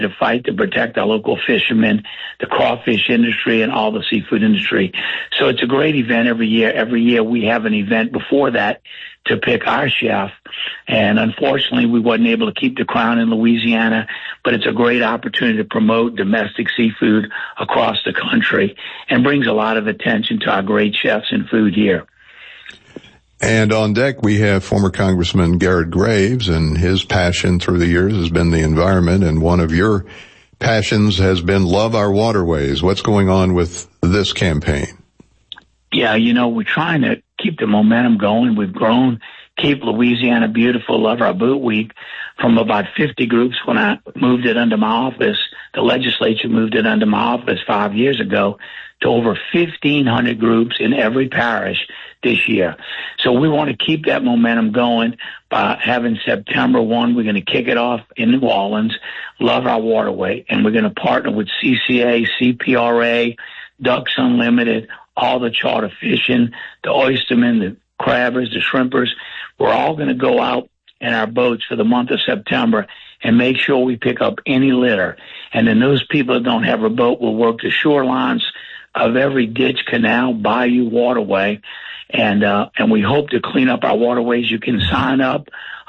to fight to protect our local fishermen, the crawfish industry, and all the seafood industry. So it's a great event every year. Every year we have an event before that to pick our chef. And unfortunately, we wasn't able to keep the crown in Louisiana, but it's a great opportunity to promote domestic seafood across the country and brings a lot of attention to our great chefs and food here. And on deck, we have former Congressman Garrett Graves, and his passion through the years has been the environment, and one of your passions has been Love Our Waterways. What's going on with this campaign? Yeah, we're trying to keep the momentum going. We've grown Keep Louisiana Beautiful, Love Our Boot Week from about 50 groups when I moved it under my office. The legislature moved it under my office 5 years ago to over 1,500 groups in every parish this year. So we want to keep that momentum going by having September 1, we're going to kick it off in New Orleans, Love Our Waterway, and we're going to partner with CCA, CPRA, Ducks Unlimited, all the charter fishing, the oystermen, the crabbers, the shrimpers. We're all going to go out in our boats for the month of September and make sure we pick up any litter. And then those people that don't have a boat will work the shorelines of every ditch, canal, bayou, waterway. And we hope to clean up our waterways. You can sign up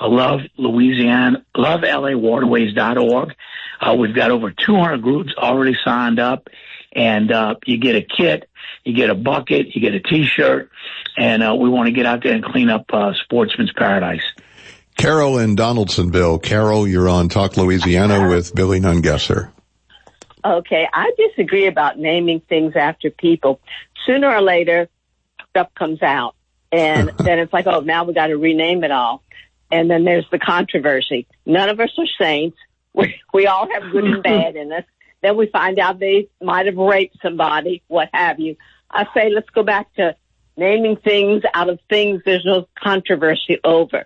loveLAwaterways.org. We've got over 200 groups already signed up, and you get a kit, you get a bucket, you get a T-shirt, and we want to get out there and clean up Sportsman's Paradise. Carol in Donaldsonville. Carol, you're on Talk Louisiana with Billy Nungesser. Okay, I disagree about naming things after people. Sooner or later, stuff comes out, and then it's like, oh, now we got to rename it all. And then there's the controversy. None of us are saints. We all have good and bad in us. Then we find out they might have raped somebody, what have you. I say let's go back to naming things out of things there's no controversy over.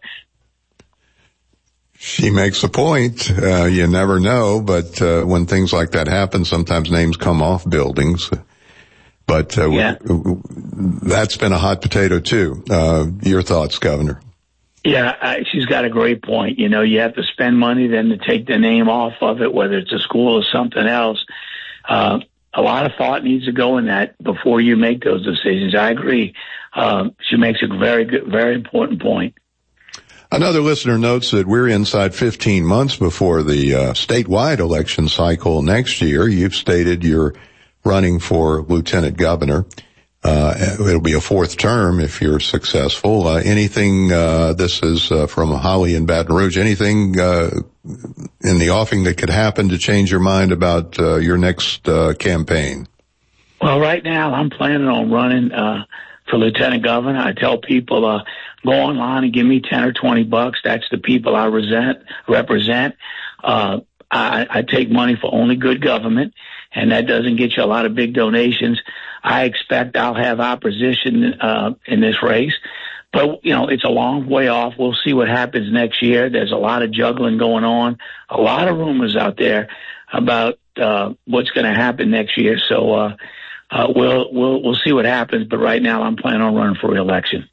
She makes a point. You never know, but when things like that happen, sometimes names come off buildings. But that's been a hot potato, too. Your thoughts, Governor? Yeah, she's got a great point. You have to spend money then to take the name off of it, whether it's a school or something else. A lot of thought needs to go in that before you make those decisions. I agree. She makes a very good, very important point. Another listener notes that we're inside 15 months before the statewide election cycle next year. You've stated you're running for lieutenant governor. It'll be a fourth term if you're successful. Anything, this is from Holly in Baton Rouge, anything in the offing that could happen to change your mind about your next campaign? Well, right now I'm planning on running for lieutenant governor. I tell people, go online and give me 10 or 20 bucks. That's the people I represent. I take money for only good government, and that doesn't get you a lot of big donations. I expect I'll have opposition in this race, but it's a long way off. We'll see what happens next year. There's a lot of juggling going on, a lot of rumors out there about what's going to happen next year. So we'll see what happens. But right now, I'm planning on running for re-election.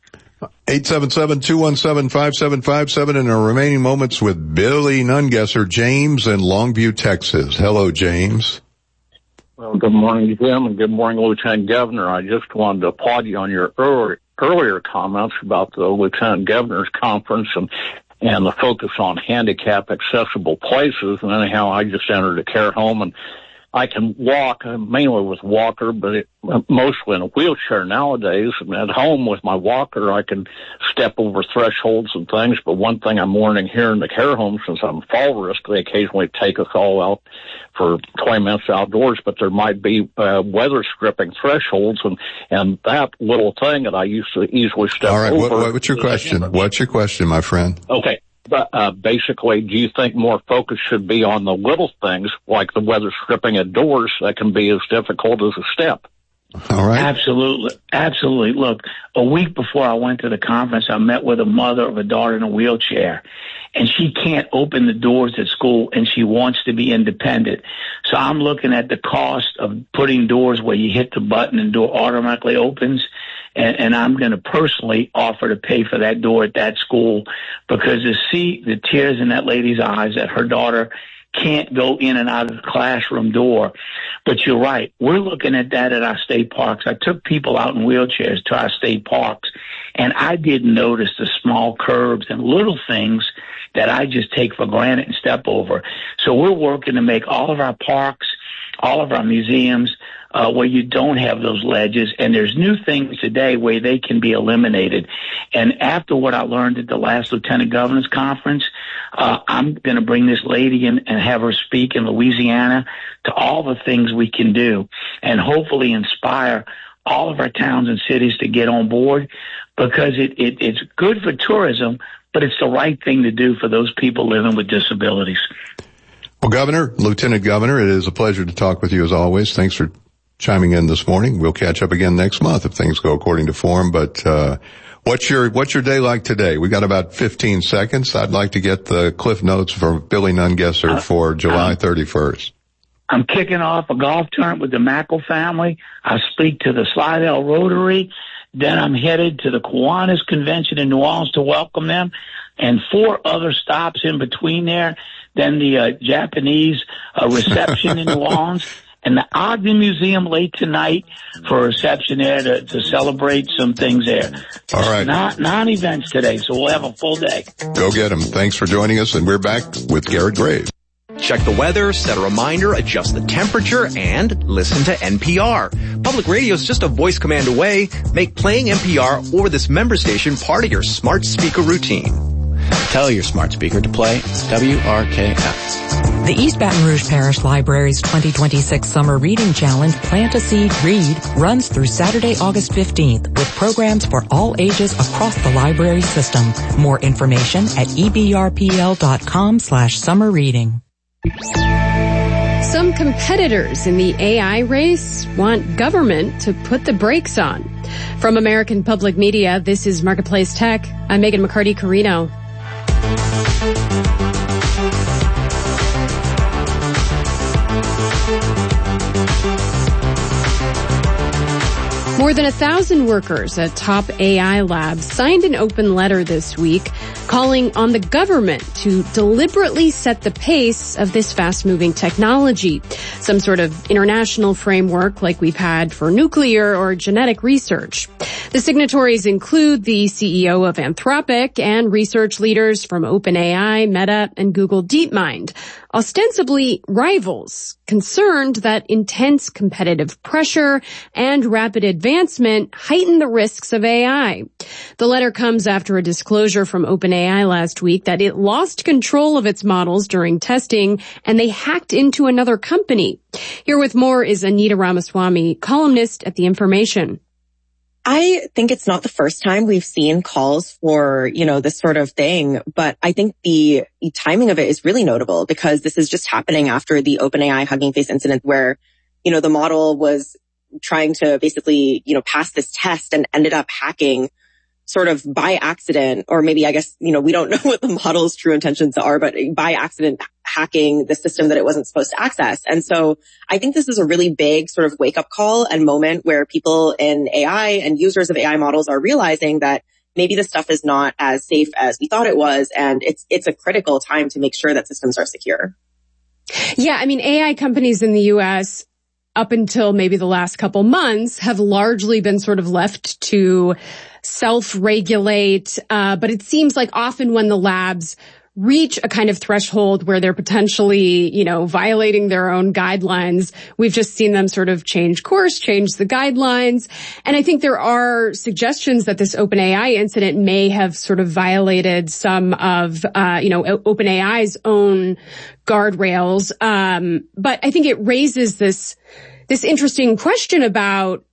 877-217-5757 in our remaining moments with Billy Nungesser. James in Longview, Texas. Hello, James. Well, good morning, Jim, and good morning, Lieutenant Governor. I just wanted to applaud you on your earlier comments about the Lieutenant Governor's Conference and the focus on handicap accessible places. And anyhow, I just entered a care home, and I can walk, mainly with walker, but mostly in a wheelchair nowadays. At home with my walker, I can step over thresholds and things. But one thing I'm learning here in the care home, since I'm fall risk, they occasionally take us all out for 20 minutes outdoors, but there might be weather stripping thresholds, and that little thing that I used to easily step over. All right, what's your question? What's your question, my friend? Okay. But basically, do you think more focus should be on the little things, like the weather stripping at doors, that can be as difficult as a step? All right. Absolutely. Look, a week before I went to the conference, I met with a mother of a daughter in a wheelchair, and she can't open the doors at school, and she wants to be independent. So I'm looking at the cost of putting doors where you hit the button and door automatically opens. And I'm going to personally offer to pay for that door at that school, because to see the tears in that lady's eyes that her daughter can't go in and out of the classroom door. But you're right. We're looking at that at our state parks. I took people out in wheelchairs to our state parks, and I didn't notice the small curbs and little things that I just take for granted and step over. So we're working to make all of our parks, all of our museums, where you don't have those ledges, and there's new things today where they can be eliminated. And after what I learned at the last Lieutenant Governor's Conference, I'm going to bring this lady in and have her speak in Louisiana to all the things we can do and hopefully inspire all of our towns and cities to get on board, because it's good for tourism, but it's the right thing to do for those people living with disabilities. Well, Governor, Lieutenant Governor, it is a pleasure to talk with you as always. Thanks for chiming in this morning. We'll catch up again next month if things go according to form. But what's your day like today? We got about 15 seconds. I'd like to get the Cliff Notes for Billy Nungesser for July 31st. I'm kicking off a golf tournament with the Mackle family. I speak to the Slidell Rotary. Then I'm headed to the Kiwanis Convention in New Orleans to welcome them, and 4 other stops in between there. Then the Japanese reception in New Orleans, and the Ogden Museum late tonight for a reception there to celebrate some things there. All right. Non-events today, so we'll have a full day. Go get them. Thanks for joining us, and we're back with Garrett Graves. Check the weather, set a reminder, adjust the temperature, and listen to NPR. Public radio is just a voice command away. Make playing NPR or this member station part of your smart speaker routine. Tell your smart speaker to play WRKF. The East Baton Rouge Parish Library's 2026 Summer Reading Challenge, Plant a Seed, Read, runs through Saturday, August 15th with programs for all ages across the library system. More information at ebrpl.com/summerreading. Some competitors in the AI race want government to put the brakes on. From American Public Media, this is Marketplace Tech. I'm Megan McCarty-Carino. More than 1,000 workers at top AI labs signed an open letter this week calling on the government to deliberately set the pace of this fast-moving technology, some sort of international framework like we've had for nuclear or genetic research. The signatories include the CEO of Anthropic and research leaders from OpenAI, Meta, and Google DeepMind, ostensibly rivals, concerned that intense competitive pressure and rapid advancement heighten the risks of AI. The letter comes after a disclosure from OpenAI last week that it lost control of its models during testing and they hacked into another company. Here with more is Anita Ramaswamy, columnist at The Information. I think it's not the first time we've seen calls for, this sort of thing, but I think the timing of it is really notable because this is just happening after the OpenAI Hugging Face incident where, the model was trying to basically, pass this test and ended up hacking sort of by accident, or maybe I guess, we don't know what the model's true intentions are, but by accident hacking the system that it wasn't supposed to access. And so I think this is a really big sort of wake up call and moment where people in AI and users of AI models are realizing that maybe this stuff is not as safe as we thought it was. And it's a critical time to make sure that systems are secure. Yeah. I mean, AI companies in the U.S. up until maybe the last couple months have largely been sort of left to self-regulate. But it seems like often when the labs reach a kind of threshold where they're potentially, violating their own guidelines, we've just seen them sort of change course, change the guidelines. And I think there are suggestions that this OpenAI incident may have sort of violated some of, OpenAI's own guardrails. But I think it raises this interesting question about,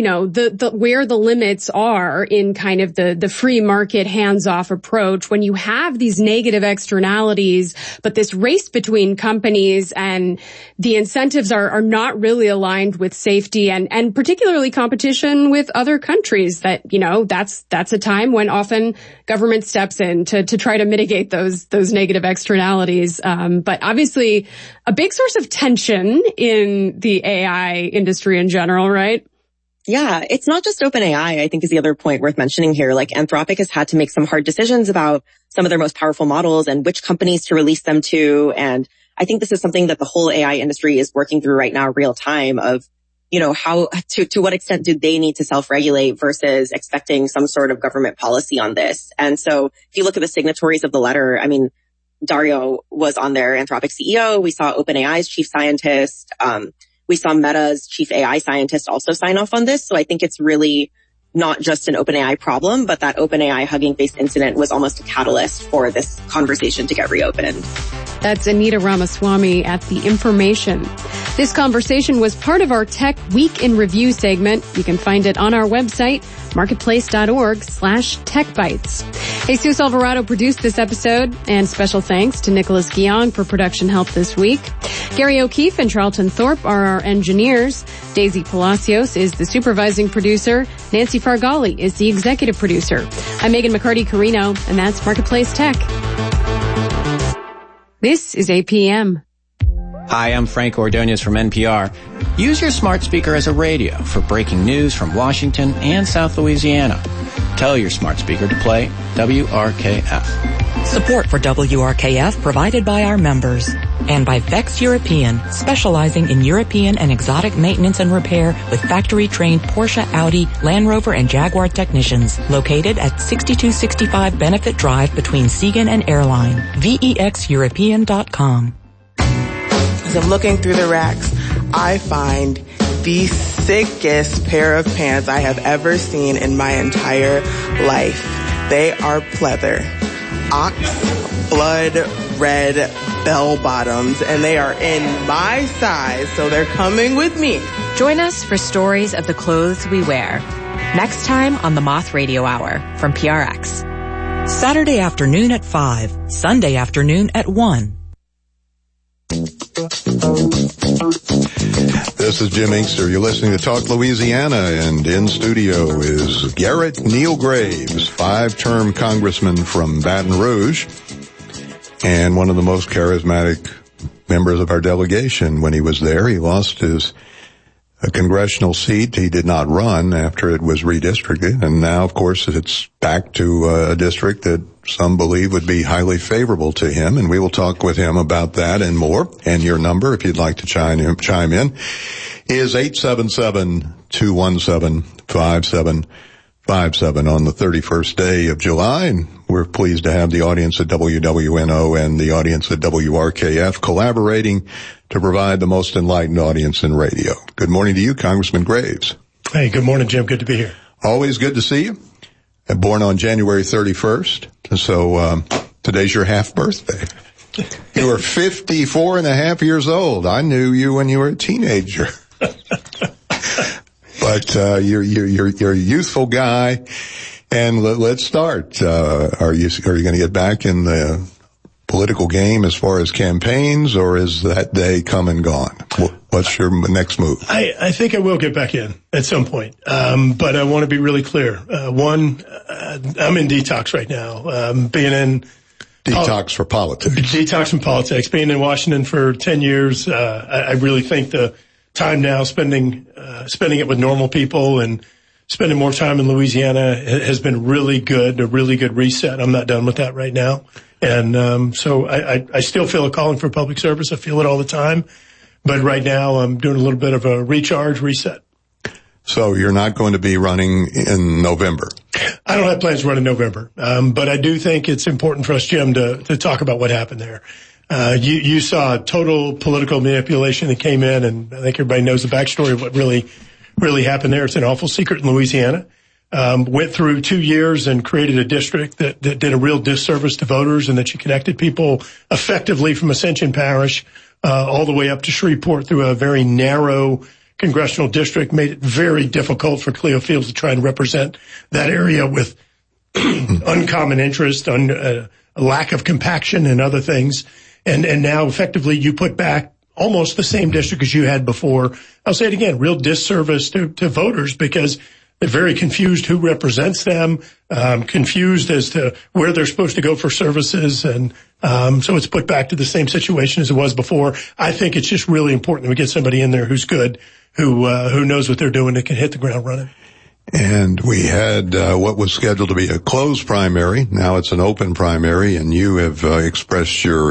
where the limits are in kind of the free market hands-off approach when you have these negative externalities, but this race between companies and the incentives are not really aligned with safety and particularly competition with other countries that, that's a time when often government steps in to try to mitigate those negative externalities. But obviously a big source of tension in the AI industry in general, right? Yeah, it's not just OpenAI, I think is the other point worth mentioning here. Like Anthropic has had to make some hard decisions about some of their most powerful models and which companies to release them to and I think this is something that the whole AI industry is working through right now, real time, of, how, to what extent do they need to self-regulate versus expecting some sort of government policy on this? And so if you look at the signatories of the letter, I mean, Dario was on there, Anthropic CEO. We saw OpenAI's chief scientist. We saw Meta's chief AI scientist also sign off on this. So I think it's really not just an OpenAI problem, but that OpenAI Hugging Face incident was almost a catalyst for this conversation to get reopened. That's Anita Ramaswamy at The Information. This conversation was part of our Tech Week in Review segment. You can find it on our website, marketplace.org/techbytes. Jesus Alvarado produced this episode, and special thanks to Nicholas Guion for production help this week. Gary O'Keefe and Charlton Thorpe are our engineers. Daisy Palacios is the supervising producer. Nancy Fargali is the executive producer. I'm Megan McCarty-Carino, and that's Marketplace Tech. This is APM. Hi, I'm Frank Ordonez from NPR. Use your smart speaker as a radio for breaking news from Washington and South Louisiana. Tell your smart speaker to play WRKF. Support for WRKF provided by our members and by Vex European, specializing in European and exotic maintenance and repair with factory-trained Porsche, Audi, Land Rover, and Jaguar technicians. Located at 6265 Benefit Drive between Siegen and Airline. VEXEuropean.com. As I'm looking through the racks, I find the sickest pair of pants I have ever seen in my entire life. They are pleather. Ox blood red bell bottoms, and they are in my size, so they're coming with me. Join us for stories of the clothes we wear. Next time on the Moth Radio Hour from PRX. Saturday afternoon at 5, Sunday afternoon at 1. This is Jim Inkster. You're listening to Talk Louisiana, and in studio is Garrett Neal Graves, 5-term congressman from Baton Rouge, and one of the most charismatic members of our delegation. When he was there, he lost his congressional seat. He did not run after it was redistricted, and now, of course, it's back to a district that some believe would be highly favorable to him, and we will talk with him about that and more. And your number, if you'd like to chime in, is 877-217-5757 on the 31st day of July, and we're pleased to have the audience at WWNO and the audience at WRKF collaborating to provide the most enlightened audience in radio. Good morning to you, Congressman Graves. Hey, good morning, Jim. Good to be here. Always good to see you. Born on January 31st, so today's your half birthday. You are 54 and a half years old. I knew you when you were a teenager. But you're a youthful guy, and let's start. Are you going to get back in the political game as far as campaigns, or is that day come and gone? What's your next move? I think I will get back in at some point, but I want to be really clear. One, I'm in detox right now. Being in detox for politics. Detox from politics. Being in Washington for 10 years, I really think the time now spending it with normal people and spending more time in Louisiana has been really good, a really good reset. I'm not done with that right now. And so I still feel a calling for public service. I feel it all the time. But right now I'm doing a little bit of a reset. So you're not going to be running in November? I don't have plans to run in November. But I do think it's important for us, Jim, to talk about what happened there. You saw total political manipulation that came in, and I think everybody knows the backstory of what really happened there. It's an awful secret in Louisiana. Went through 2 years and created a district that did a real disservice to voters, and that you connected people effectively from Ascension Parish all the way up to Shreveport through a very narrow congressional district, made it very difficult for Cleo Fields to try and represent that area with uncommon interest, a lack of compaction and other things. And now effectively you put back almost the same district as you had before. I'll say it again, real disservice to voters, because they're very confused who represents them, confused as to where they're supposed to go for services. And so it's put back to the same situation as it was before. I think it's just really important that we get somebody in there who's good, who knows what they're doing, that can hit the ground running. And we had what was scheduled to be a closed primary. Now it's an open primary, and you have expressed your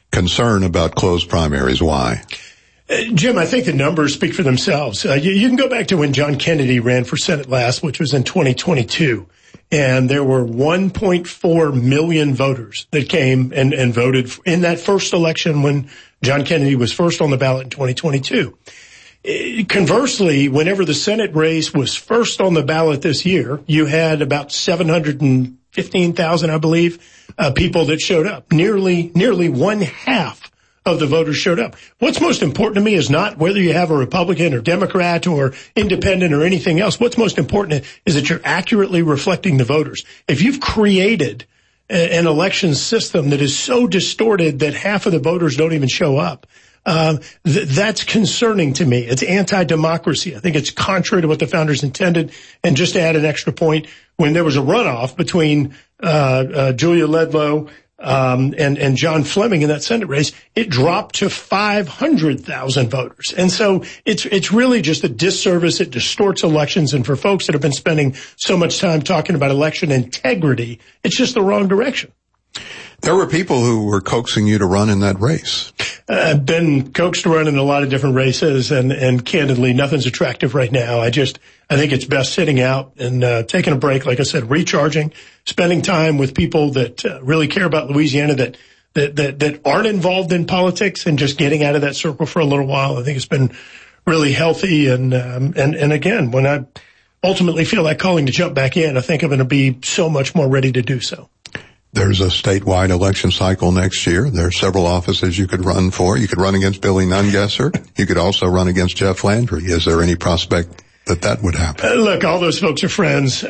concern about closed primaries. Why? Jim, I think the numbers speak for themselves. You can go back to when John Kennedy ran for Senate last, which was in 2022. And there were 1.4 million voters that came and voted in that first election when John Kennedy was first on the ballot in 2022. Conversely, whenever the Senate race was first on the ballot this year, you had about 715,000, I believe, people that showed up. Nearly one half of the voters showed up. What's most important to me is not whether you have a Republican or Democrat or independent or anything else. What's most important is that you're accurately reflecting the voters. If you've created an election system that is so distorted that half of the voters don't even show up, that's concerning to me. It's anti-democracy. I think it's contrary to what the founders intended. And just to add an extra point, when there was a runoff between Julia Ledlow and John Fleming in that Senate race, it dropped to 500,000 voters. And so it's really just a disservice. It distorts elections. And for folks that have been spending so much time talking about election integrity, it's just the wrong direction. There were people who were coaxing you to run in that race. I've been coaxed to run in a lot of different races, and candidly, nothing's attractive right now. I think it's best sitting out and taking a break, like I said, recharging, spending time with people that really care about Louisiana, that aren't involved in politics, and just getting out of that circle for a little while. I think it's been really healthy, and again, when I ultimately feel like calling to jump back in, I think I'm going to be so much more ready to do so. There's a statewide election cycle next year. There are several offices you could run for. You could run against Billy Nungesser. You could also run against Jeff Landry. Is there any prospect that would happen? Look, all those folks are friends.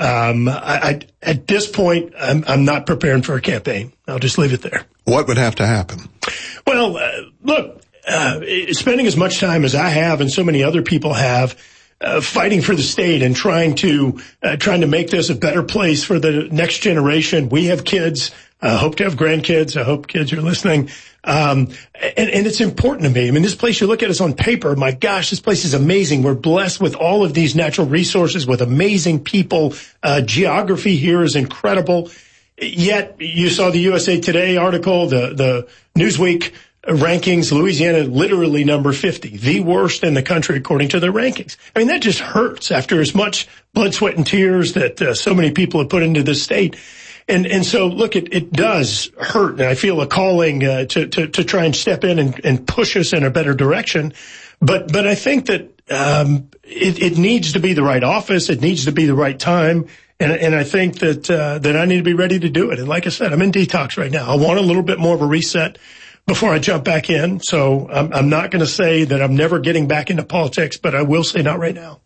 At this point, I'm not preparing for a campaign. I'll just leave it there. What would have to happen? Well, look, spending as much time as I have and so many other people have, fighting for the state and trying to make this a better place for the next generation. We have kids. I hope to have grandkids. I hope kids are listening. And it's important to me. I mean, this place, you look at us on paper, my gosh, this place is amazing. We're blessed with all of these natural resources, with amazing people. Geography here is incredible. Yet you saw the USA Today article, the Newsweek rankings, Louisiana literally number 50, the worst in the country according to their rankings. I mean, that just hurts after as much blood, sweat, and tears that so many people have put into this state. And so, look, it does hurt, and I feel a calling to try and step in and push us in a better direction. But I think that it needs to be the right office. It needs to be the right time. And I think that I need to be ready to do it. And like I said, I'm in detox right now. I want a little bit more of a reset before I jump back in. So I'm not going to say that I'm never getting back into politics, but I will say not right now.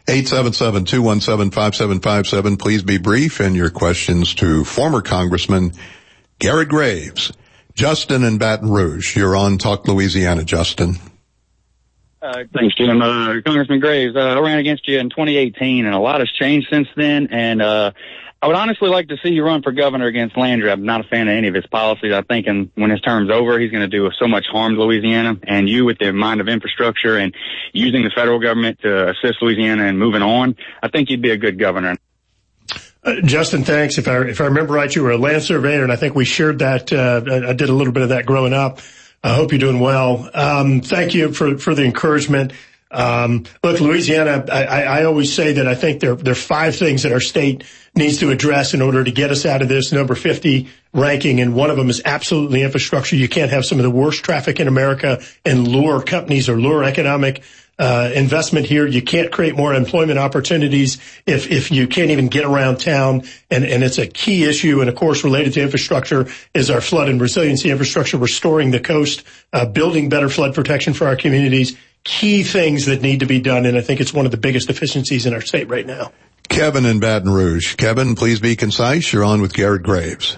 877-217-5757. Please be brief and your questions to former Congressman Garrett Graves. Justin in Baton Rouge. You're on Talk Louisiana, Justin. Thanks, Jim. Congressman Graves, I ran against you in 2018, and a lot has changed since then. And I would honestly like to see you run for governor against Landry. I'm not a fan of any of his policies. I think when his term's over, he's going to do so much harm to Louisiana. And you, with the mind of infrastructure and using the federal government to assist Louisiana and moving on, I think you'd be a good governor. Justin, thanks. If I remember right, you were a land surveyor, and I think we shared that. I did a little bit of that growing up. I hope you're doing well. Thank you for the encouragement. Look, Louisiana, I always say that I think there are 5 things that our state needs to address in order to get us out of this number 50 ranking. And one of them is absolutely infrastructure. You can't have some of the worst traffic in America and lure companies or lure economic investment here. You can't create more employment opportunities if you can't even get around town. And it's a key issue. And of course, related to infrastructure is our flood and resiliency infrastructure, restoring the coast, building better flood protection for our communities. Key things that need to be done. And I think it's one of the biggest deficiencies in our state right now. Kevin in Baton Rouge. Kevin, please be concise. You're on with Garrett Graves.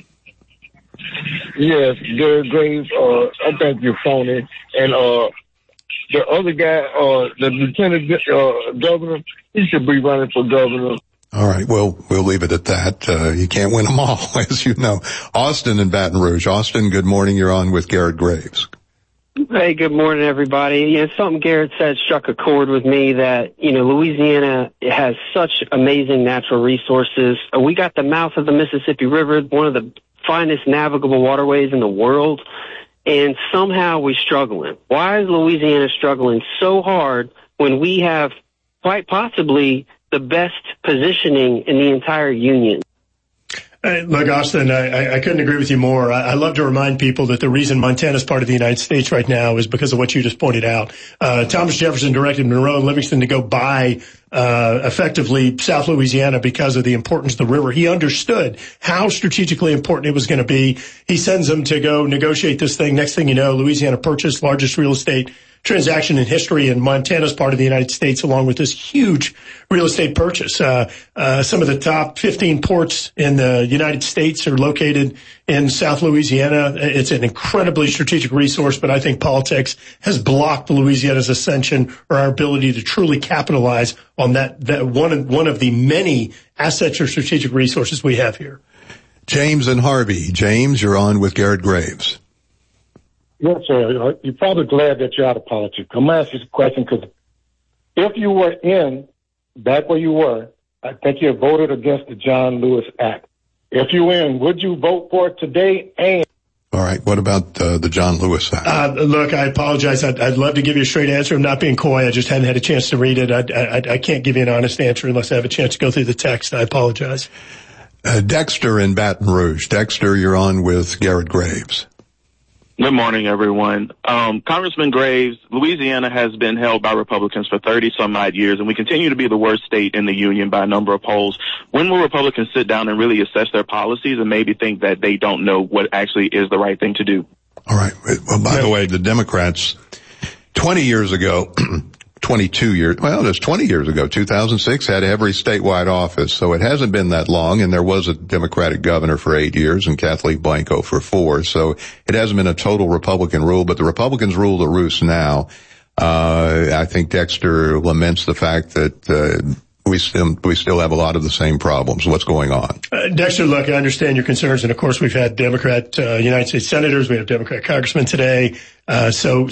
Yes, Garrett Graves. I think you're phony. And the other guy, the lieutenant governor, he should be running for governor. All right, well, we'll leave it at that. You can't win them all, as you know. Austin in Baton Rouge. Austin, good morning. You're on with Garrett Graves. Hey, good morning, everybody. Something Garrett said struck a chord with me that, Louisiana has such amazing natural resources. We got the mouth of the Mississippi River, one of the finest navigable waterways in the world. and somehow we're struggling. Why is Louisiana struggling so hard when we have quite possibly the best positioning in the entire union? Look, Austin, I couldn't agree with you more. I love to remind people that the reason Montana is part of the United States right now is because of what you just pointed out. Thomas Jefferson directed Monroe and Livingston to go buy effectively South Louisiana because of the importance of the river. He understood how strategically important it was going to be. He sends them to go negotiate this thing. Next thing you know, Louisiana purchased largest real estate transaction in history, and Montana's part of the United States along with this huge real estate purchase. Some of the top 15 ports in the United States are located in South Louisiana. It's an incredibly strategic resource, but I think politics has blocked Louisiana's ascension or our ability to truly capitalize on that one of the many assets or strategic resources we have here. James and Harvey. James, you're on with Garrett Graves. Yes, sir. You're probably glad that you're out of politics. I'm going to ask you a question because if you were back where you were, I think you voted against the John Lewis Act. If you were would you vote for it today? And all right, what about the John Lewis Act? Look, I apologize. I'd love to give you a straight answer. I'm not being coy. I just hadn't had a chance to read it. I can't give you an honest answer unless I have a chance to go through the text. I apologize. Dexter in Baton Rouge. Dexter, you're on with Garrett Graves. Good morning, everyone. Congressman Graves, Louisiana has been held by Republicans for 30-some-odd years, and we continue to be the worst state in the union by a number of polls. When will Republicans sit down and really assess their policies and maybe think that they don't know what actually is the right thing to do? All right. Well, by the way, the Democrats, 20 years ago, 20 years ago, 2006, had every statewide office. So it hasn't been that long, and there was a Democratic governor for 8 years and Kathleen Blanco for 4. So it hasn't been a total Republican rule, but the Republicans rule the roost now. I think Dexter laments the fact that we still have a lot of the same problems. What's going on? Dexter, look, I understand your concerns. And of course, we've had Democrat, United States senators. We have Democrat congressmen today. So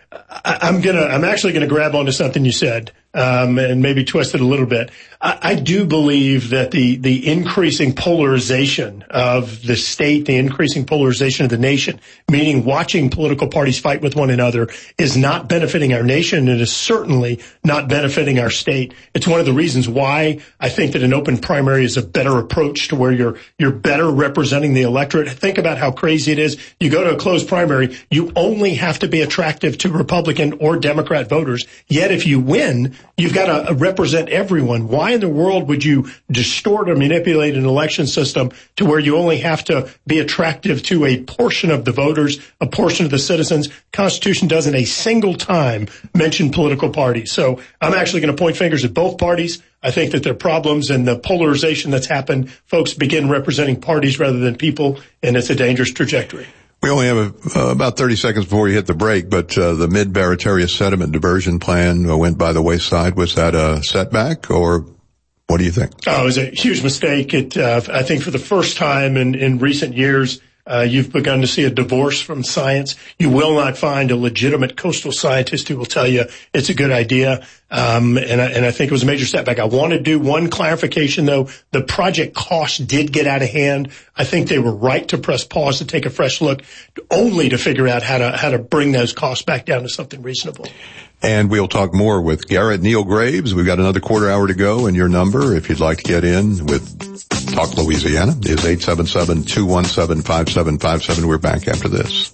I'm actually going to grab onto something you said, and maybe twist it a little bit. I do believe that the increasing polarization of the state, the increasing polarization of the nation, meaning watching political parties fight with one another, is not benefiting our nation. It is certainly not benefiting our state. It's one of the reasons why I think that an open primary is a better approach to where you're better representing the electorate. Think about how crazy it is. You go to a closed primary, you only have to be attractive to Republican or Democrat voters. Yet if you win, you've got to represent everyone. Why in the world would you distort or manipulate an election system to where you only have to be attractive to a portion of the voters, a portion of the citizens? Constitution doesn't a single time mention political parties. So I'm actually going to point fingers at both parties. I think that there are problems and the polarization that's happened. Folks begin representing parties rather than people, and it's a dangerous trajectory. We only have about 30 seconds before you hit the break, but the Mid-Barataria Sediment Diversion Plan went by the wayside. Was that a setback, or what do you think? Oh, it was a huge mistake. I think for the first time in recent years, you've begun to see a divorce from science. You will not find a legitimate coastal scientist who will tell you it's a good idea. And I think it was a major setback. I want to do one clarification, though. The project cost did get out of hand. I think they were right to press pause to take a fresh look, only to figure out how to bring those costs back down to something reasonable. And we'll talk more with Garrett Neil Graves. We've got another quarter hour to go, and your number, if you'd like to get in with Talk Louisiana, is 877-217-5757. We're back after this.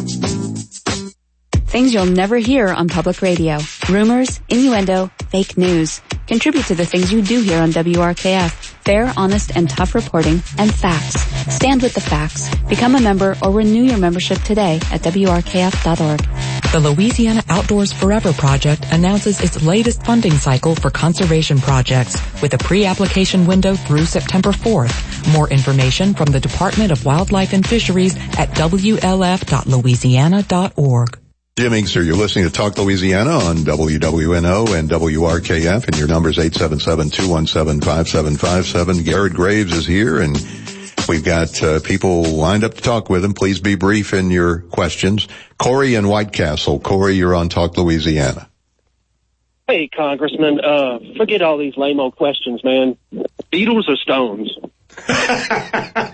Things you'll never hear on public radio. Rumors, innuendo, fake news. Contribute to the things you do hear on WRKF. Fair, honest, and tough reporting, and facts. Stand with the facts. Become a member or renew your membership today at WRKF.org. The Louisiana Outdoors Forever Project announces its latest funding cycle for conservation projects with a pre-application window through September 4th. More information from the Department of Wildlife and Fisheries at wlf.louisiana.org. Jim Inkster, you're listening to Talk Louisiana on WWNO and WRKF, and your number's 877-217-5757. Garrett Graves is here, and we've got people lined up to talk with him. Please be brief in your questions. Corey in White Castle. Corey, you're on Talk Louisiana. Hey, Congressman, forget all these lame-o questions, man. Beatles or Stones?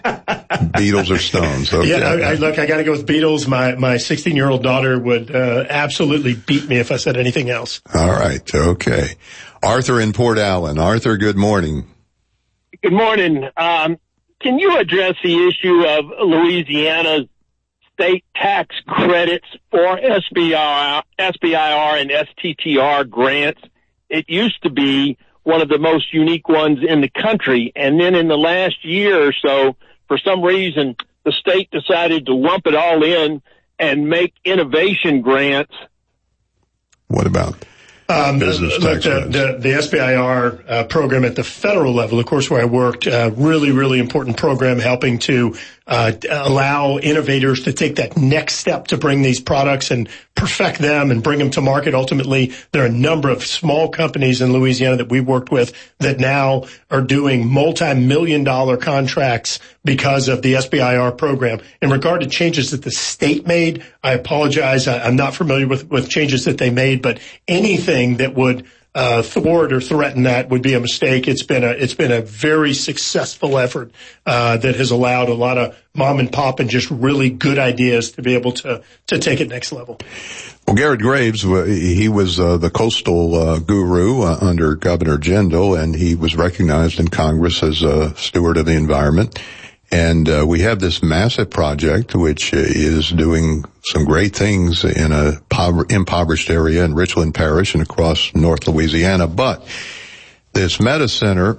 Beatles or Stones? Okay. Yeah, look, I got to go with Beatles. My 16-year-old daughter would absolutely beat me if I said anything else. All right. Okay. Arthur in Port Allen. Arthur, good morning. Good morning. Can you address the issue of Louisiana's state tax credits for SBIR and STTR grants? It used to be one of the most unique ones in the country. And then in the last year or so, for some reason, the state decided to lump it all in and make innovation grants. What about business tax credits? The SBIR program at the federal level, of course, where I worked, really, really important program helping to allow innovators to take that next step to bring these products and perfect them and bring them to market. Ultimately, there are a number of small companies in Louisiana that we've worked with that now are doing multi-million-dollar contracts because of the SBIR program. In regard to changes that the state made, I apologize. I'm not familiar with changes that they made, but anything that would thwart or threaten that would be a mistake. It's been a very successful effort that has allowed a lot of mom and pop and just really good ideas to be able to take it next level. Well, Garrett Graves, he was the coastal guru under Governor Jindal, and he was recognized in Congress as a steward of the environment. And we have this massive project which is doing some great things in a impoverished area in Richland Parish and across North Louisiana. But this Meta Center,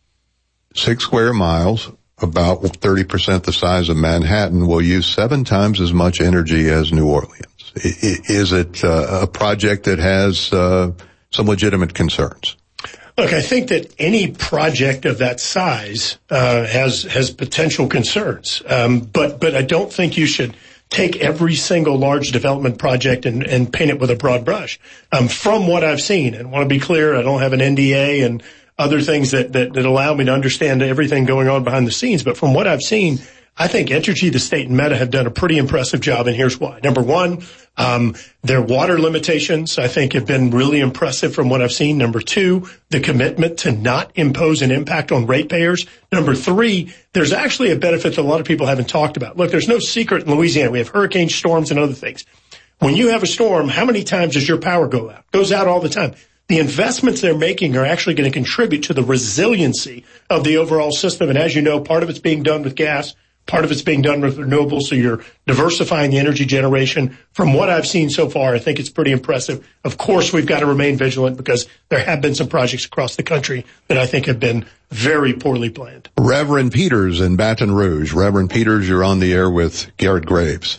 6 square miles, about 30% the size of Manhattan, will use 7 times as much energy as New Orleans. Is it a project that has some legitimate concerns? Look, I think that any project of that size has potential concerns, but I don't think you should take every single large development project and paint it with a broad brush. From what I've seen, and want to be clear, I don't have an NDA and other things that allow me to understand everything going on behind the scenes, but from what I've seen, I think Entergy, the state, and Meta have done a pretty impressive job, and here's why. Number one, their water limitations, I think, have been really impressive from what I've seen. Number two, the commitment to not impose an impact on ratepayers. Number three, there's actually a benefit that a lot of people haven't talked about. Look, there's no secret in Louisiana. We have hurricanes, storms, and other things. When you have a storm, how many times does your power go out? It goes out all the time. The investments they're making are actually going to contribute to the resiliency of the overall system, and as you know, part of it's being done with gas. Part of it's being done with renewables, so you're diversifying the energy generation. From what I've seen so far, I think it's pretty impressive. Of course, we've got to remain vigilant because there have been some projects across the country that I think have been very poorly planned. Reverend Peters in Baton Rouge. Reverend Peters, you're on the air with Garrett Graves.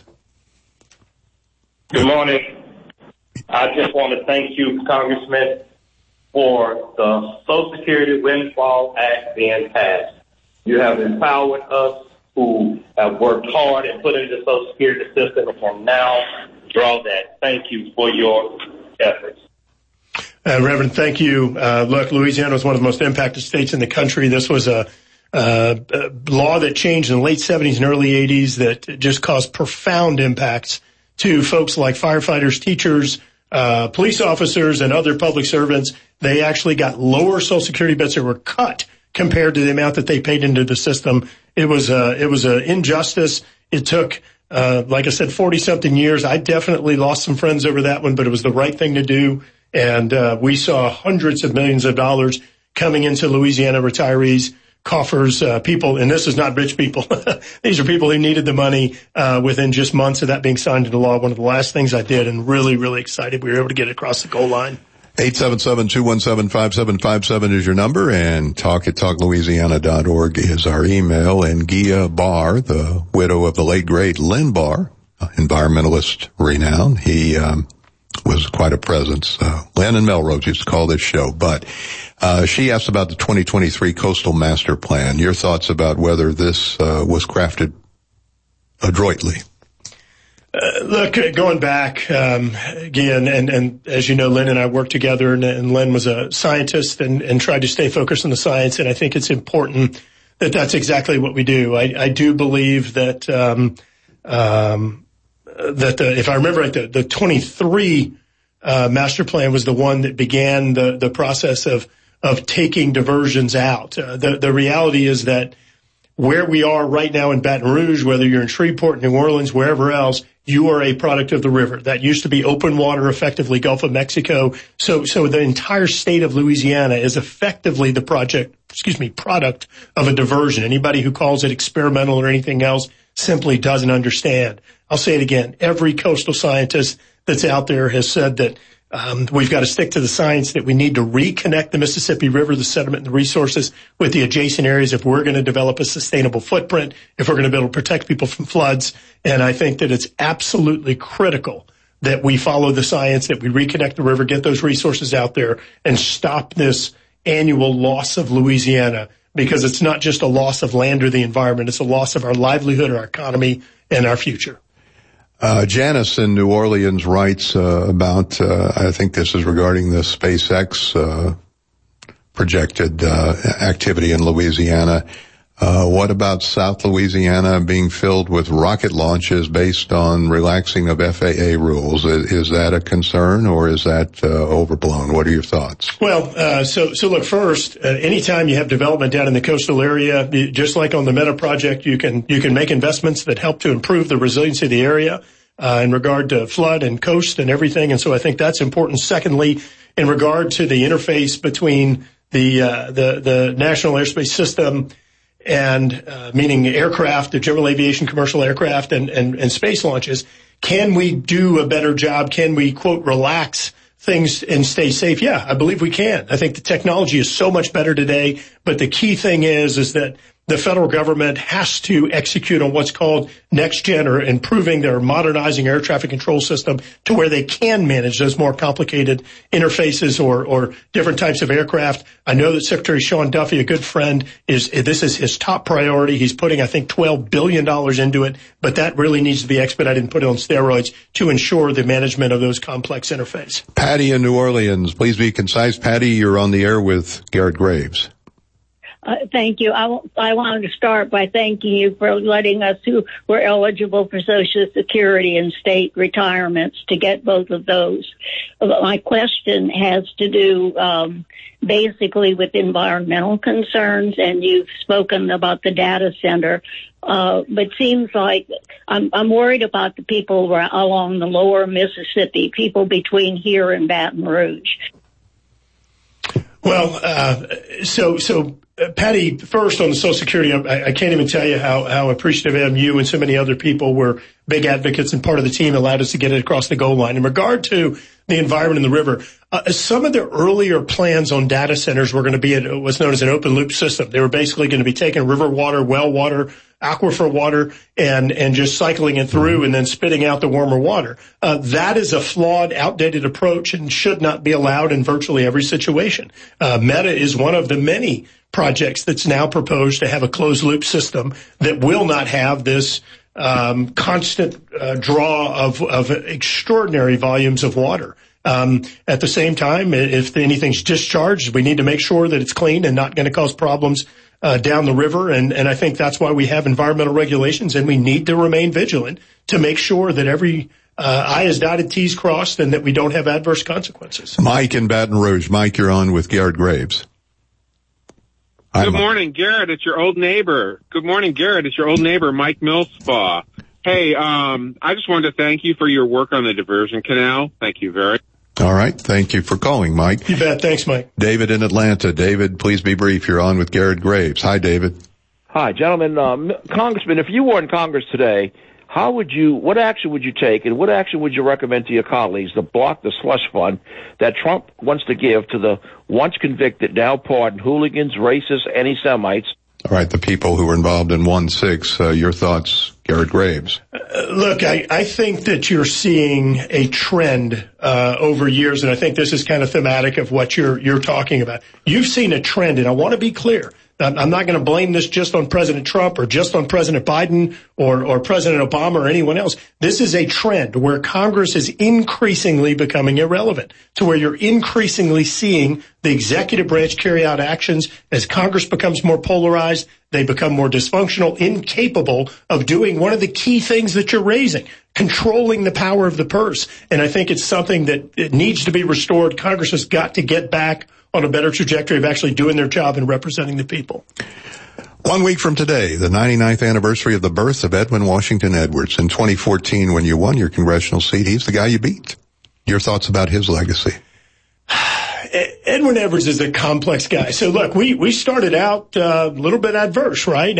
Good morning. I just want to thank you, Congressman, for the Social Security Windfall Act being passed. You have empowered us who have worked hard and put into the Social Security system and can now draw that. Thank you for your efforts. Reverend, thank you. Look, Louisiana was one of the most impacted states in the country. This was a law that changed in the late 70s and early 80s that just caused profound impacts to folks like firefighters, teachers, police officers, and other public servants. They actually got lower Social Security benefits that were cut compared to the amount that they paid into the system. It was a injustice. It took, like I said, 40-something years. I definitely lost some friends over that one, but it was the right thing to do. And we saw hundreds of millions of dollars coming into Louisiana retirees' coffers, people, and this is not rich people. These are people who needed the money within just months of that being signed into law. One of the last things I did, and really, really excited we were able to get it across the goal line. 877-217-5757 is your number, and talk@talklouisiana.org is our email. And Gia Barr, the widow of the late, great Len Barr, environmentalist renowned, he was quite a presence. Len and Melrose used to call this show, but she asked about the 2023 Coastal Master Plan. Your thoughts about whether this was crafted adroitly? Look, going back, again, and as you know, Len and I worked together, and Len was a scientist and tried to stay focused on the science, and I think it's important that that's exactly what we do. I do believe that if I remember right, the 23 master plan was the one that began the process of taking diversions out. The reality is that where we are right now in Baton Rouge, whether you're in Shreveport, New Orleans, wherever else, you are a product of the river. That used to be open water, effectively Gulf of Mexico. So the entire state of Louisiana is effectively the product of a diversion. Anybody who calls it experimental or anything else simply doesn't understand. I'll say it again. Every coastal scientist that's out there has said that we've got to stick to the science, that we need to reconnect the Mississippi River, the sediment and the resources with the adjacent areas if we're going to develop a sustainable footprint, if we're going to be able to protect people from floods. And I think that it's absolutely critical that we follow the science, that we reconnect the river, get those resources out there, and stop this annual loss of Louisiana, because it's not just a loss of land or the environment, it's a loss of our livelihood, our economy, and our future. Janice in New Orleans writes about, I think this is regarding the SpaceX projected activity in Louisiana. What about South Louisiana being filled with rocket launches based on relaxing of FAA rules? Is that a concern, or is that overblown? What are your thoughts? Well, so look, first, anytime you have development down in the coastal area, just like on the Meta project, you can make investments that help to improve the resiliency of the area in regard to flood and coast and everything. And so I think that's important. Secondly, in regard to the interface between the National Airspace System and meaning aircraft, the general aviation, commercial aircraft, and space launches, can we do a better job? Can we, quote, relax things and stay safe? Yeah, I believe we can. I think the technology is so much better today, but the key thing is that the federal government has to execute on what's called next gen, or improving their modernizing air traffic control system to where they can manage those more complicated interfaces or different types of aircraft. I know that Secretary Sean Duffy, a good friend, this is his top priority. He's putting, I think, $12 billion into it, but that really needs to be expedited and put on steroids to ensure the management of those complex interfaces. Patty in New Orleans, please be concise. Patty, you're on the air with Garrett Graves. Thank you. I wanted to start by thanking you for letting us who were eligible for Social Security and state retirements to get both of those. My question has to do basically with environmental concerns, and you've spoken about the data center. But seems like I'm worried about the people along the lower Mississippi, people between here and Baton Rouge. Well, so Patty, first on the Social Security, I can't even tell you how appreciative I am. You and so many other people were big advocates and part of the team that allowed us to get it across the goal line. In regard to the environment and the river, some of the earlier plans on data centers were going to be what's known as an open loop system. They were basically going to be taking river water, well water, aquifer water, and just cycling it through and then spitting out the warmer water. That is a flawed, outdated approach and should not be allowed in virtually every situation. Meta is one of the many projects that's now proposed to have a closed loop system that will not have this constant draw of extraordinary volumes of water. At the same time, if anything's discharged, we need to make sure that it's clean and not going to cause problems down the river. And I think that's why we have environmental regulations, and we need to remain vigilant to make sure that every I is dotted, T's crossed, and that we don't have adverse consequences. Mike in Baton Rouge. Mike, you're on with Garrett Graves. Good morning, Garrett. It's your old neighbor. Good morning, Garrett. It's your old neighbor, Mike Millspaw. Hey, I just wanted to thank you for your work on the diversion canal. Thank you very much. All right. Thank you for calling, Mike. You bet. Thanks, Mike. David in Atlanta. David, please be brief. You're on with Garrett Graves. Hi, David. Hi, gentlemen. Congressman, if you were in Congress today, what action would you take, and what action would you recommend to your colleagues to block the slush fund that Trump wants to give to the once convicted, now pardoned hooligans, racists, anti-Semites? All right, the people who were involved in 1-6, your thoughts, Garrett Graves. Look, I think that you're seeing a trend over years, and I think this is kind of thematic of what you're talking about. You've seen a trend, and I want to be clear. I'm not going to blame this just on President Trump or just on President Biden or President Obama or anyone else. This is a trend where Congress is increasingly becoming irrelevant, to where you're increasingly seeing the executive branch carry out actions. As Congress becomes more polarized, they become more dysfunctional, incapable of doing one of the key things that you're raising, controlling the power of the purse. And I think it's something that it needs to be restored. Congress has got to get back on a better trajectory of actually doing their job and representing the people. 1 week from today, the 99th anniversary of the birth of Edwin Washington Edwards. In 2014, when you won your congressional seat, he's the guy you beat. Your thoughts about his legacy? Edwin Edwards is a complex guy. So look, we started out a little bit adverse, right?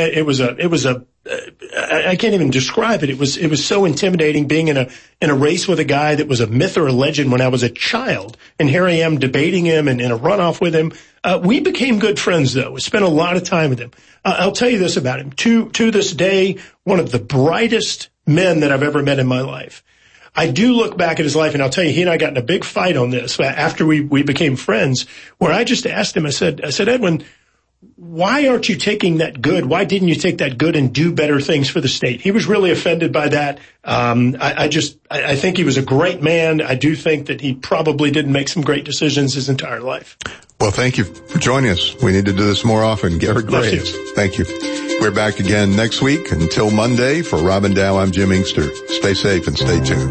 I can't even describe it. It was so intimidating being in a race with a guy that was a myth or a legend when I was a child. And here I am debating him and in a runoff with him. We became good friends though. We spent a lot of time with him. I'll tell you this about him. To this day, one of the brightest men that I've ever met in my life. I do look back at his life, and I'll tell you, he and I got in a big fight on this after we became friends, where I just asked him, I said, Edwin, why aren't you taking that good? Why didn't you take that good and do better things for the state? He was really offended by that. I think he was a great man. I do think that he probably didn't make some great decisions his entire life. Well, thank you for joining us. We need to do this more often. Garrett Graves. Thank you. We're back again next week. Until Monday, for Robin Dow, I'm Jim Inkster. Stay safe and stay tuned.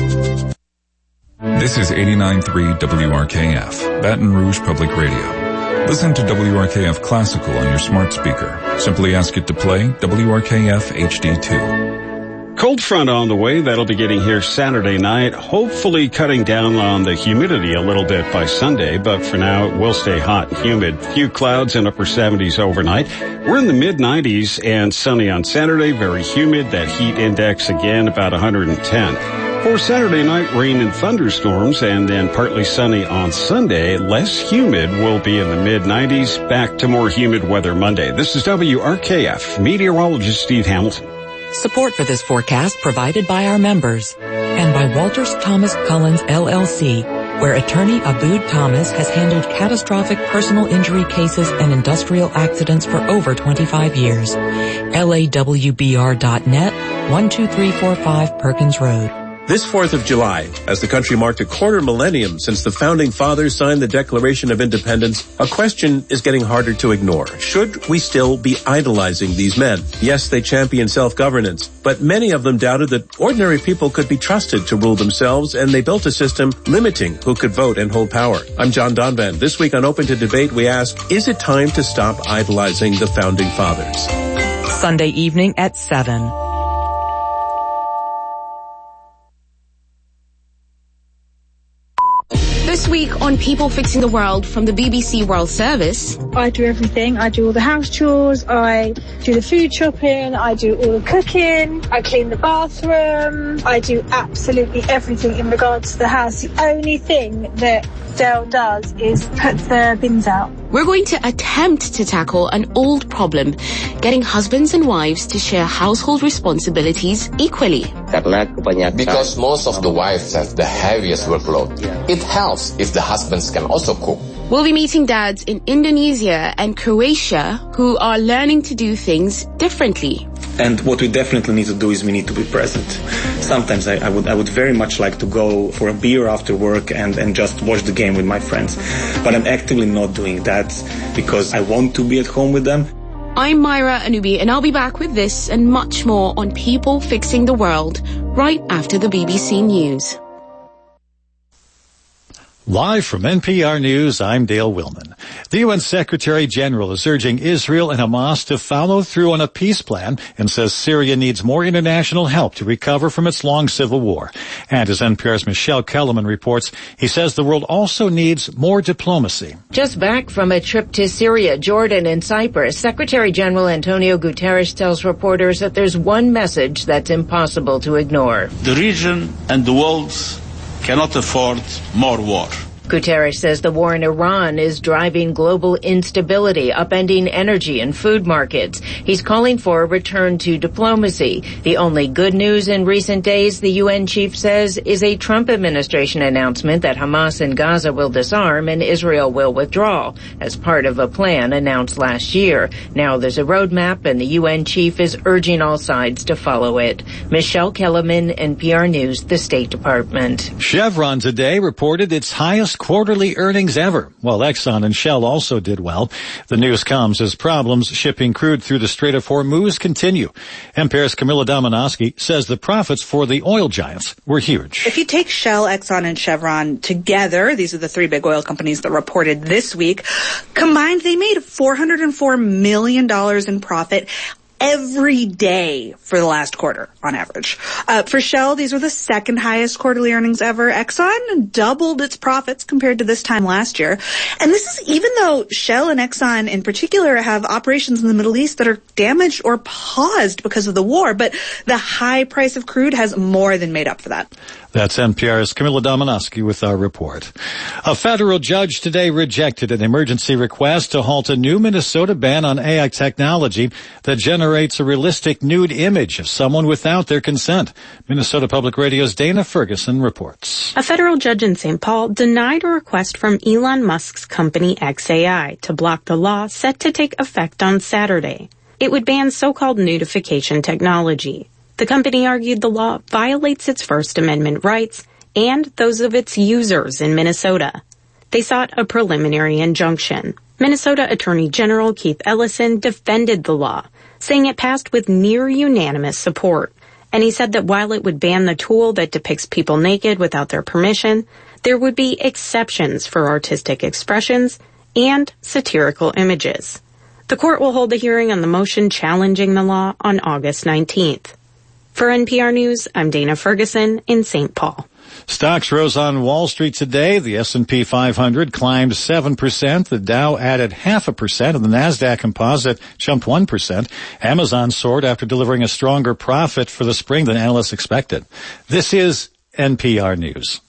This is 89.3 WRKF, Baton Rouge Public Radio. Listen to WRKF Classical on your smart speaker. Simply ask it to play WRKF HD2. Cold front on the way. That'll be getting here Saturday night, hopefully cutting down on the humidity a little bit by Sunday, but for now it will stay hot and humid. Few clouds and upper 70s overnight. We're in the mid-90s and sunny on Saturday, very humid. That heat index again about 110. For Saturday night, rain and thunderstorms, and then partly sunny on Sunday. Less humid, will be in the mid-90s. Back to more humid weather Monday. This is WRKF meteorologist Steve Hamilton. Support for this forecast provided by our members and by Walters Thomas Cullens LLC, where attorney Abood Thomas has handled catastrophic personal injury cases and industrial accidents for over 25 years. LAWBR.net, 12345 Perkins Road. This 4th of July, as the country marked a quarter millennium since the Founding Fathers signed the Declaration of Independence, a question is getting harder to ignore. Should we still be idolizing these men? Yes, they championed self-governance, but many of them doubted that ordinary people could be trusted to rule themselves, and they built a system limiting who could vote and hold power. I'm John Donvan. This week on Open to Debate, we ask, is it time to stop idolizing the Founding Fathers? Sunday evening at 7. This week on People Fixing the World from the BBC World Service. I do everything. I do all the house chores, I do the food shopping, I do all the cooking, I clean the bathroom, I do absolutely everything in regards to the house. The only thing that Dale does is put the bins out. We're going to attempt to tackle an old problem, getting husbands and wives to share household responsibilities equally. Because most of the wives have the heaviest workload, it helps if the husbands can also cook. We'll be meeting dads in Indonesia and Croatia who are learning to do things differently. And what we definitely need to do is we need to be present. Sometimes I would very much like to go for a beer after work and just watch the game with my friends. But I'm actively not doing that because I want to be at home with them. I'm Myra Anubi, and I'll be back with this and much more on People Fixing the World right after the BBC News. Live from NPR News, I'm Dale Willman. The UN Secretary General is urging Israel and Hamas to follow through on a peace plan and says Syria needs more international help to recover from its long civil war. And as NPR's Michelle Kellerman reports, he says the world also needs more diplomacy. Just back from a trip to Syria, Jordan, and Cyprus, Secretary General Antonio Guterres tells reporters that there's one message that's impossible to ignore. The region and the world cannot afford more war. Guterres says the war in Iran is driving global instability, upending energy and food markets. He's calling for a return to diplomacy. The only good news in recent days, the UN chief says, is a Trump administration announcement that Hamas in Gaza will disarm and Israel will withdraw as part of a plan announced last year. Now there's a roadmap and the UN chief is urging all sides to follow it. Michelle Kellerman, NPR News, the State Department. Chevron today reported its highest quarterly earnings ever, while Exxon and Shell also did well. The news comes as problems shipping crude through the Strait of Hormuz continue. NPR's Camilla Domonoske says the profits for the oil giants were huge. If you take Shell, Exxon, and Chevron together, these are the three big oil companies that reported this week, combined they made $404 million in profit every day for the last quarter on average. For Shell, these were the second highest quarterly earnings ever. Exxon doubled its profits compared to this time last year. And this is even though Shell and Exxon in particular have operations in the Middle East that are damaged or paused because of the war. But the high price of crude has more than made up for that. That's NPR's Camilla Domonoske with our report. A federal judge today rejected an emergency request to halt a new Minnesota ban on AI technology that generates a realistic nude image of someone without their consent. Minnesota Public Radio's Dana Ferguson reports. A federal judge in St. Paul denied a request from Elon Musk's company xAI to block the law set to take effect on Saturday. It would ban so-called nudification technology. The company argued the law violates its First Amendment rights and those of its users in Minnesota. They sought a preliminary injunction. Minnesota Attorney General Keith Ellison defended the law, saying it passed with near unanimous support. And he said that while it would ban the tool that depicts people naked without their permission, there would be exceptions for artistic expressions and satirical images. The court will hold a hearing on the motion challenging the law on August 19th. For NPR News, I'm Dana Ferguson in St. Paul. Stocks rose on Wall Street today. The S&P 500 climbed 7%. The Dow added 0.5%, and the NASDAQ Composite jumped 1%. Amazon soared after delivering a stronger profit for the spring than analysts expected. This is NPR News.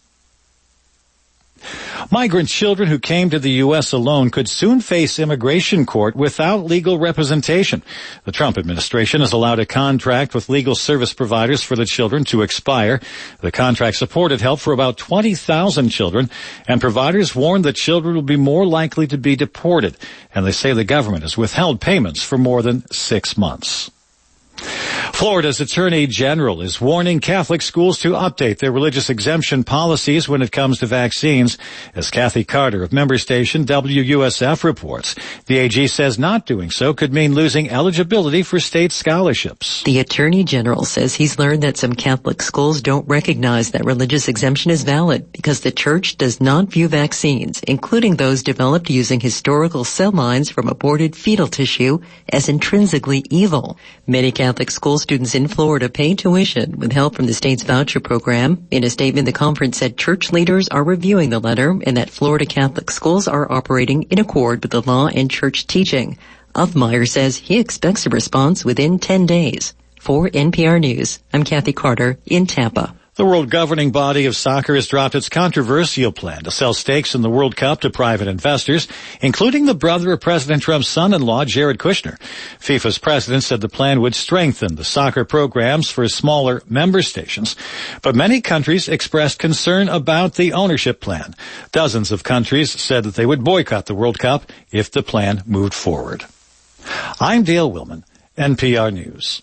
Migrant children who came to the U.S. alone could soon face immigration court without legal representation. The Trump administration has allowed a contract with legal service providers for the children to expire. The contract supported help for about 20,000 children, and providers warned that children will be more likely to be deported, and they say the government has withheld payments for more than 6 months. Florida's Attorney General is warning Catholic schools to update their religious exemption policies when it comes to vaccines. As Kathy Carter of member station WUSF reports, the AG says not doing so could mean losing eligibility for state scholarships. The Attorney General says he's learned that some Catholic schools don't recognize that religious exemption is valid because the church does not view vaccines, including those developed using historical cell lines from aborted fetal tissue, as intrinsically evil. Many Catholic school students in Florida pay tuition with help from the state's voucher program. In a statement, the conference said church leaders are reviewing the letter and that Florida Catholic schools are operating in accord with the law and church teaching. Uthmeyer says he expects a response within 10 days. For NPR News, I'm Kathy Carter in Tampa. The world governing body of soccer has dropped its controversial plan to sell stakes in the World Cup to private investors, including the brother of President Trump's son-in-law, Jared Kushner. FIFA's president said the plan would strengthen the soccer programs for smaller member stations. But many countries expressed concern about the ownership plan. Dozens of countries said that they would boycott the World Cup if the plan moved forward. I'm Dale Willman, NPR News.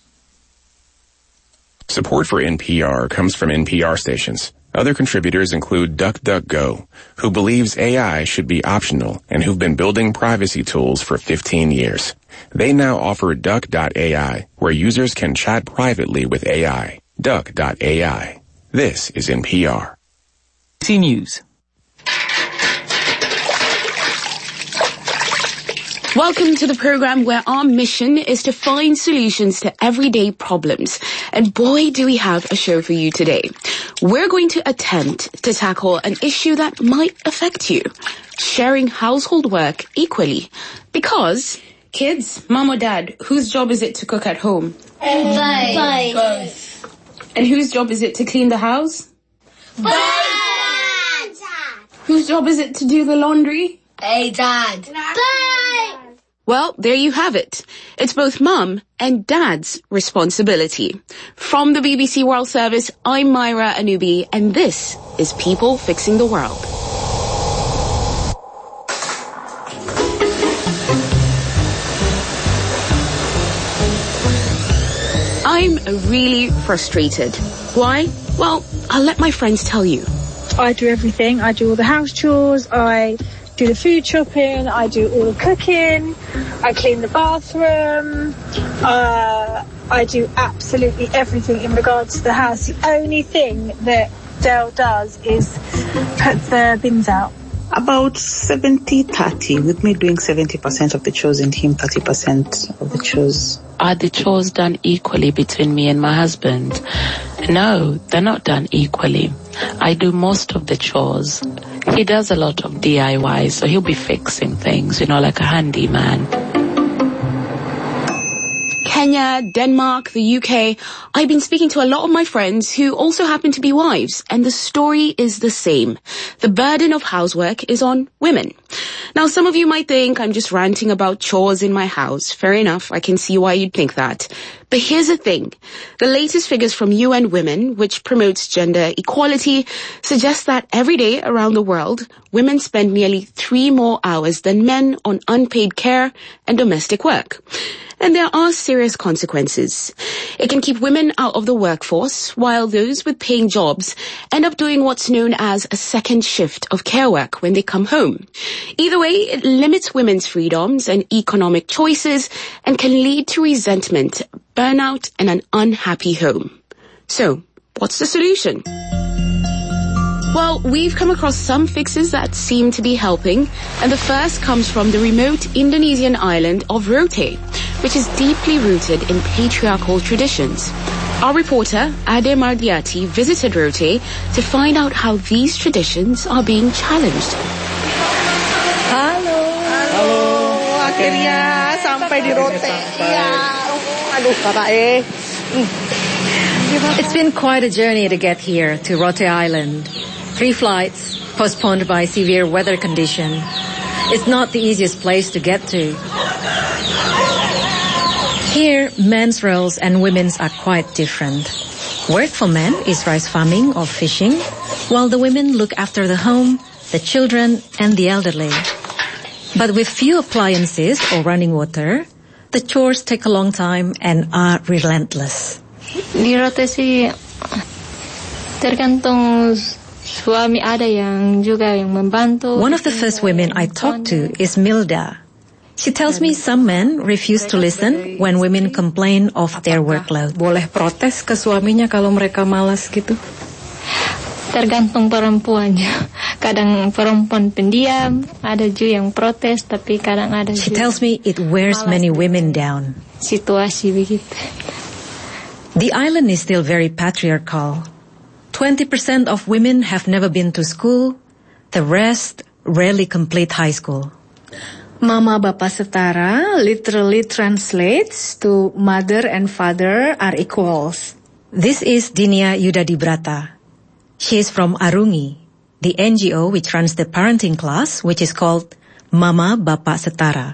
Support for NPR comes from NPR stations. Other contributors include DuckDuckGo, who believes AI should be optional and who've been building privacy tools for 15 years. They now offer Duck.ai, where users can chat privately with AI. Duck.ai. This is NPR. C News. Welcome to the program where our mission is to find solutions to everyday problems. And boy, do we have a show for you today. We're going to attempt to tackle an issue that might affect you. Sharing household work equally. Because, kids, mom or dad, whose job is it to cook at home? Both. And whose job is it to clean the house? Both. Whose job is it to do the laundry? Dad. Well, there you have it. It's both mum and dad's responsibility. From the BBC World Service, I'm Myra Anubi, and this is People Fixing the World. I'm really frustrated. Why? Well, I'll let my friends tell you. I do everything. I do all the house chores. I do the food shopping. I do all the cooking. I clean the bathroom. I do absolutely everything in regards to the house. The only thing that Dale does is put the bins out. About 70-30, with me doing 70% of the chores and him 30% of the chores. Are the chores done equally between me and my husband? No, they're not done equally. I do most of the chores. He does a lot of DIY, so he'll be fixing things, like a handyman. Kenya, Denmark, the UK. I've been speaking to a lot of my friends who also happen to be wives, and the story is the same. The burden of housework is on women. Now, some of you might think I'm just ranting about chores in my house. Fair enough, I can see why you'd think that. But here's the thing. The latest figures from UN Women, which promotes gender equality, suggest that every day around the world, women spend nearly 3 more hours than men on unpaid care and domestic work. And there are serious consequences. It can keep women out of the workforce, while those with paying jobs end up doing what's known as a second shift of care work when they come home. Either way, it limits women's freedoms and economic choices and can lead to resentment, burnout, and an unhappy home. So, what's the solution? Well, we've come across some fixes that seem to be helping, and the first comes from the remote Indonesian island of Rote, which is deeply rooted in patriarchal traditions. Our reporter, Ade Mardiati, visited Rote to find out how these traditions are being challenged. Halo. Akhirnya sampai di Rote. Iya. Aduh, kakak It's been quite a journey to get here to Rote Island. 3 flights postponed by severe weather condition. It's not the easiest place to get to. Here, men's roles and women's are quite different. Work for men is rice farming or fishing, while the women look after the home, the children, and the elderly. But with few appliances or running water, the chores take a long time and are relentless. Di Rote sih tergantung suami ada yang juga yang membantu. One of the first women I talked to is Milda. She tells me some men refuse to listen when women complain of their workload. Boleh protes ke suaminya kalau mereka malas gitu? Tergantung perempuannya. Kadang perempuan pendiam, ada juga yang protes, tapi kadang ada juga. She tells me it wears many women down. Situasi begitu. The island is still very patriarchal. 20% of women have never been to school. The rest rarely complete high school. Mama Bapa Setara literally translates to mother and father are equals. This is Dinia Yudadibrata. She is from Arungi, the NGO which runs the parenting class, which is called Mama Bapa Setara.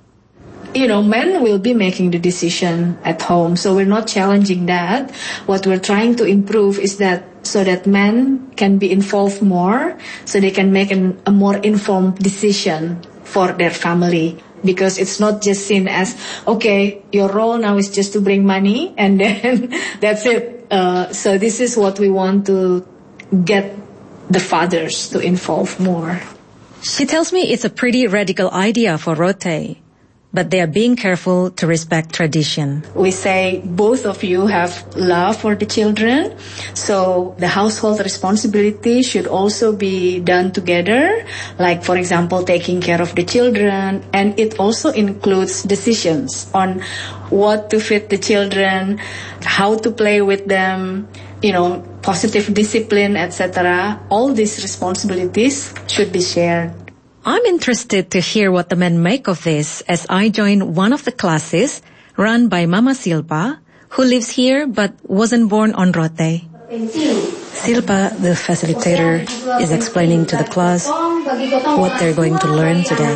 Men will be making the decision at home, so we're not challenging that. What we're trying to improve is that so that men can be involved more, so they can make a more informed decision for their family. Because it's not just seen as, okay, your role now is just to bring money, and then that's it. So this is what we want to get the fathers to involve more. She tells me it's a pretty radical idea for Rote, but they are being careful to respect tradition. We say both of you have love for the children, so the household responsibility should also be done together, like, for example, taking care of the children, and it also includes decisions on what to feed the children, how to play with them, positive discipline, etc. All these responsibilities should be shared. I'm interested to hear what the men make of this as I join one of the classes run by Mama Silpa, who lives here but wasn't born on Rote. Silpa, the facilitator, is explaining to the class what they're going to learn today.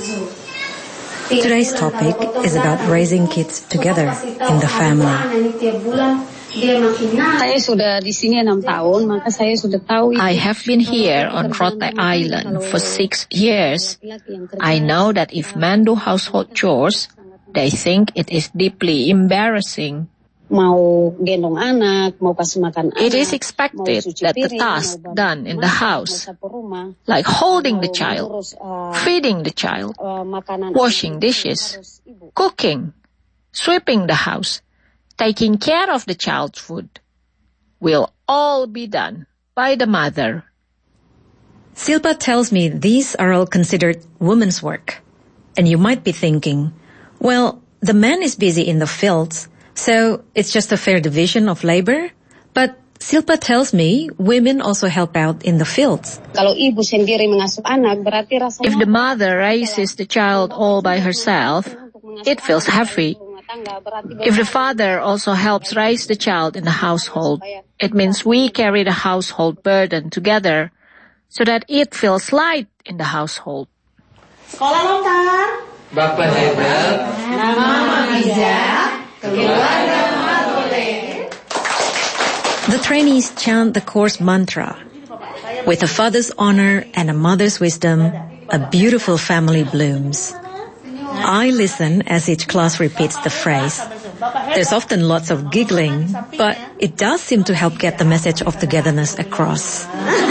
Today's topic is about raising kids together in the family. I have been here on Rote Island for 6 years. I know that if men do household chores, they think it is deeply embarrassing. It is expected that the tasks done in the house, like holding the child, feeding the child, washing dishes, cooking, sweeping the house, taking care of the child's food, will all be done by the mother. Silpa tells me these are all considered women's work. And you might be thinking, well, the man is busy in the fields, so it's just a fair division of labor. But Silpa tells me women also help out in the fields. If the mother raises the child all by herself, it feels heavy. If the father also helps raise the child in the household, it means we carry the household burden together so that it feels light in the household. Sekolah lontar. Bapak hebat. Mama bijak. Keluarga boleh. The trainees chant the course mantra. With a father's honor and a mother's wisdom, a beautiful family blooms. I listen as each class repeats the phrase. There's often lots of giggling, but it does seem to help get the message of togetherness across.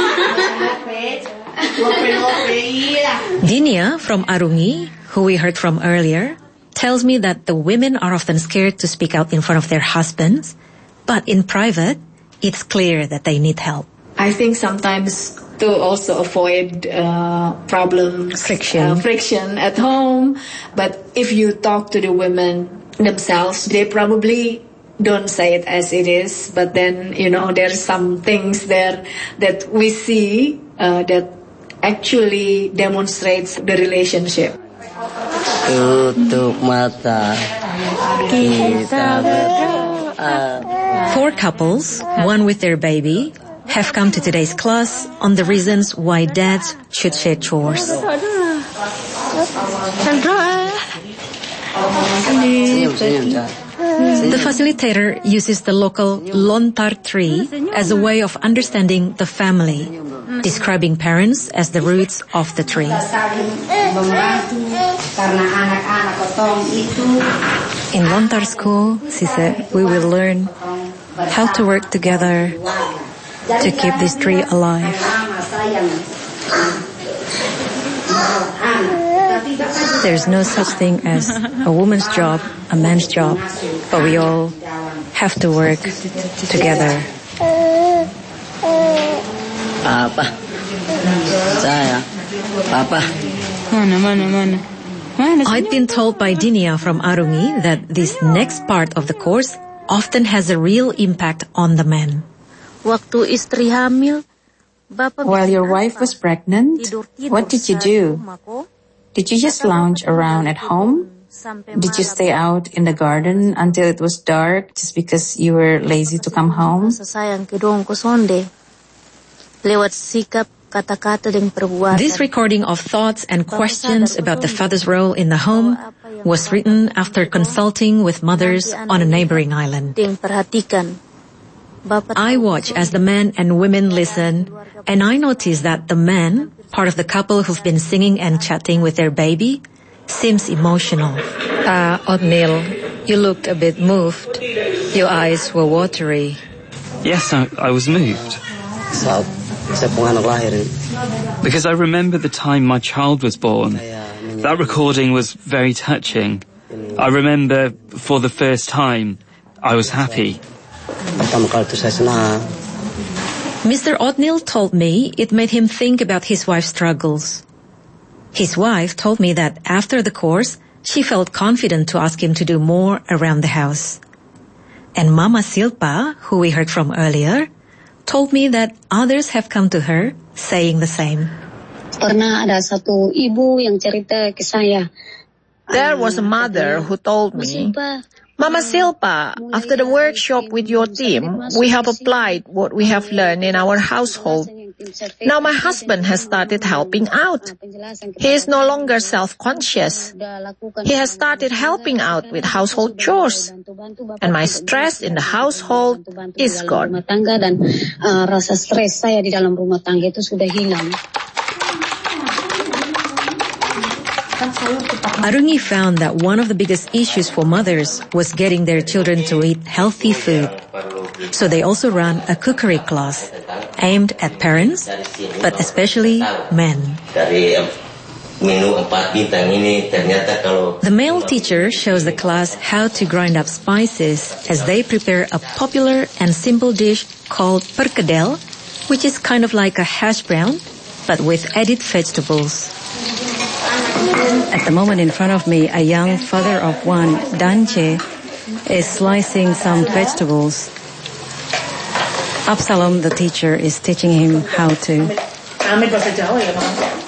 Dinia from Arungi, who we heard from earlier, tells me that the women are often scared to speak out in front of their husbands, but in private, it's clear that they need help. I think sometimes to also avoid problems, friction at home. But if you talk to the women themselves, they probably don't say it as it is. But then, there's some things there that we see that actually demonstrates the relationship. Tutup mata, kita berdoa. 4 couples, one with their baby, have come to today's class on the reasons why dads should share chores. The facilitator uses the local lontar tree as a way of understanding the family, describing parents as the roots of the tree. In lontar school, she said, we will learn how to work together to keep this tree alive. There's no such thing as a woman's job, a man's job, but we all have to work together. Papa. Saya. Papa. Mana. I'd been told by Dinia from Arungi that this next part of the course often has a real impact on the men. Waktu istri hamil, while your wife was pregnant, what did you do? Did you just lounge around at home? Did you stay out in the garden until it was dark just because you were lazy to come home? This recording of thoughts and questions about the father's role in the home was written after consulting with mothers on a neighboring island. I watch as the men and women listen, and I notice that the man, part of the couple who've been singing and chatting with their baby, seems emotional. Othniel, you looked a bit moved. Your eyes were watery. Yes, I was moved. Because I remember the time my child was born. That recording was very touching. I remember for the first time, I was happy. Mr. Othniel told me it made him think about his wife's struggles. His wife told me that after the course, she felt confident to ask him to do more around the house. And Mama Silpa, who we heard from earlier, told me that others have come to her saying the same. There was a mother who told me, Mama Silpa, after the workshop with your team, we have applied what we have learned in our household. Now my husband has started helping out. He is no longer self-conscious. He has started helping out with household chores. And my stress in the household is gone. Arungi found that one of the biggest issues for mothers was getting their children to eat healthy food. So they also ran a cookery class aimed at parents, but especially men. The male teacher shows the class how to grind up spices as they prepare a popular and simple dish called perkedel, which is kind of like a hash brown, but with added vegetables. At the moment in front of me, a young father of one, Danche, is slicing some vegetables. Absalom, the teacher, is teaching him how to.